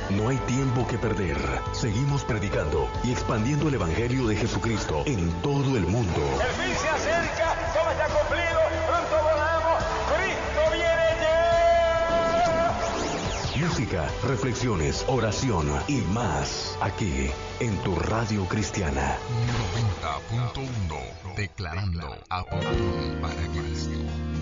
No hay tiempo que perder. Seguimos predicando y expandiendo el Evangelio de Jesucristo en todo el mundo. El fin se acerca, todo está cumplido, pronto volamos, Cristo viene ya. Música, reflexiones, oración y más aquí en tu radio cristiana. 90.1 declarando aptitud para Cristo.